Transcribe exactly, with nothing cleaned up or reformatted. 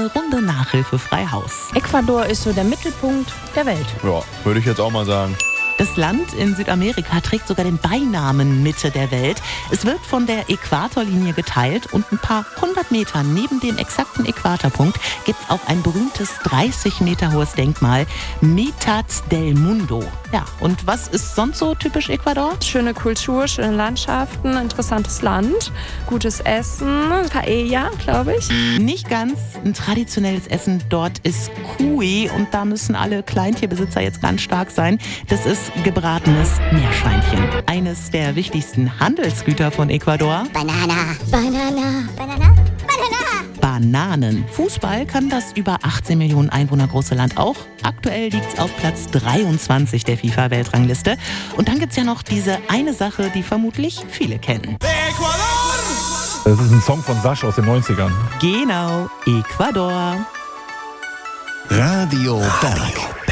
eine Runde nachhilfefrei Haus. Ecuador ist so der Mittelpunkt der Welt. Ja, würde ich jetzt auch mal sagen. Das Land in Südamerika trägt sogar den Beinamen Mitte der Welt. Es wird von der Äquatorlinie geteilt und ein paar hundert Meter neben dem exakten Äquatorpunkt gibt es auch ein berühmtes dreißig Meter hohes Denkmal, Mitad del Mundo. Ja, und was ist sonst so typisch Ecuador? Schöne Kultur, schöne Landschaften, interessantes Land, gutes Essen, Paella, glaube ich. Nicht ganz. Ein traditionelles Essen dort ist Cuy und da müssen alle Kleintierbesitzer jetzt ganz stark sein. Das ist gebratenes Meerschweinchen. Eines der wichtigsten Handelsgüter von Ecuador. Banana, Banana, Banana, Banana. Bananen. Fußball kann das über achtzehn Millionen Einwohner große Land auch. Aktuell liegt es auf Platz dreiundzwanzig der FIFA-Weltrangliste. Und dann gibt es ja noch diese eine Sache, die vermutlich viele kennen. Das ist ein Song von Sasch aus den neunzigern. Genau, Ecuador. Radio Berg.